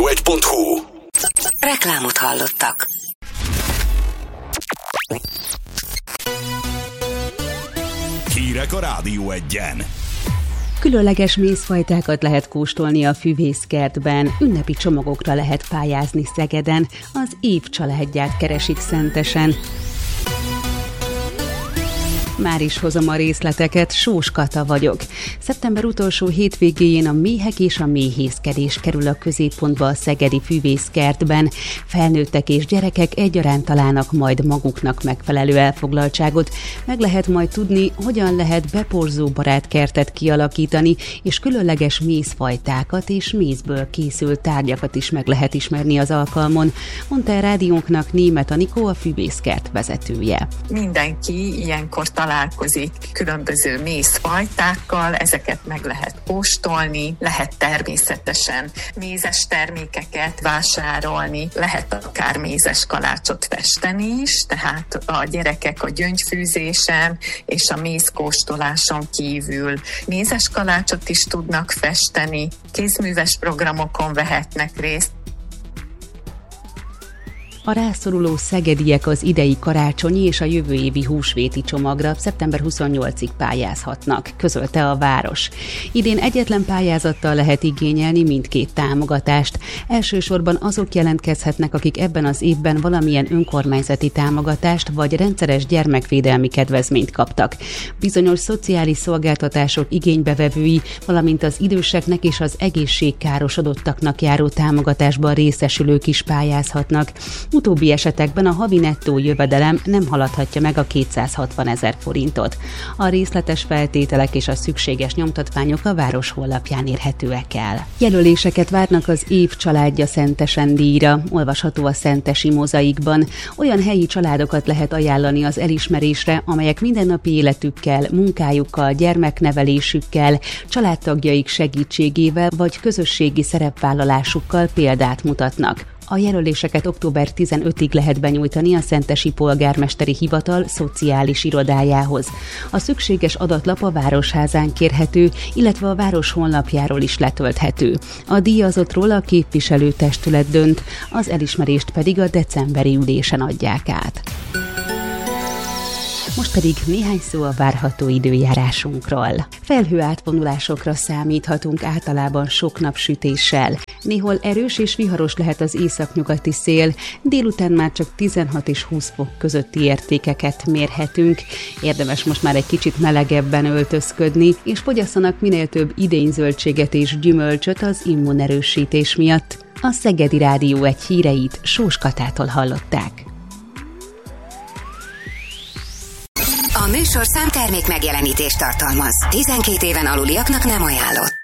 radio1.hu. Reklámot hallottak. Hírek a Rádió Egyen. Különleges mézfajtákat lehet kóstolni a füvészkertben, ünnepi csomagokra lehet pályázni Szegeden, az év családját keresik Szentesen. Már is hozom a részleteket, Sós Kata vagyok. Szeptember utolsó hétvégéjén a méhek és a méhészkedés kerül a középpontba a szegedi füvészkertben. Felnőttek és gyerekek egyaránt találnak majd maguknak megfelelő elfoglaltságot. Meg lehet majd tudni, hogyan lehet beporzóbarát kertet kialakítani, és különleges mézfajtákat és mézből készült tárgyakat is meg lehet ismerni az alkalmon, mondta a rádiónknak Németh Anikó, a füvészkert vezetője. Mindenki ilyenkor találkozik különböző mézfajtákkal, ezeket meg lehet kóstolni, lehet természetesen mézes termékeket vásárolni, lehet akár mézes kalácsot festeni is, tehát a gyerekek a gyöngyfűzésen és a mézkóstoláson kívül mézes kalácsot is tudnak festeni, kézműves programokon vehetnek részt. A rászoruló szegediek az idei karácsonyi és a jövő évi húsvéti csomagra szeptember 28-ig pályázhatnak, közölte a város. Idén egyetlen pályázattal lehet igényelni mindkét támogatást. Elsősorban azok jelentkezhetnek, akik ebben az évben valamilyen önkormányzati támogatást vagy rendszeres gyermekvédelmi kedvezményt kaptak. Bizonyos szociális szolgáltatások igénybevevői, valamint az időseknek és az egészségkárosodottaknak járó támogatásban részesülők is pályázhatnak. Utóbbi esetekben a havi nettó jövedelem nem haladhatja meg a 260 000 forintot. A részletes feltételek és a szükséges nyomtatványok a város honlapján érhetőek el. Jelöléseket várnak az év családja Szentesen díjra, olvasható a Szentesi Mozaikban. Olyan helyi családokat lehet ajánlani az elismerésre, amelyek mindennapi életükkel, munkájukkal, gyermeknevelésükkel, családtagjaik segítségével vagy közösségi szerepvállalásukkal példát mutatnak. A jelöléseket október 15-ig lehet benyújtani a Szentesi Polgármesteri Hivatal szociális irodájához. A szükséges adatlap a Városházán kérhető, illetve a város honlapjáról is letölthető. A díjazottról a képviselőtestület dönt, az elismerést pedig a decemberi ülésen adják át. Most pedig néhány szó a várható időjárásunkról. Felhőátvonulásokra számíthatunk általában sok napsütéssel. Néhol erős és viharos lehet az északnyugati szél, délután már csak 16 és 20 fok közötti értékeket mérhetünk. Érdemes most már egy kicsit melegebben öltözködni, és fogyasszanak minél több idényzöldséget és gyümölcsöt az immunerősítés miatt. A Szegedi Rádió egy híreit Sós Katától hallották. A műsorszám termék megjelenítést tartalmaz. 12 éven aluliaknak nem ajánlott.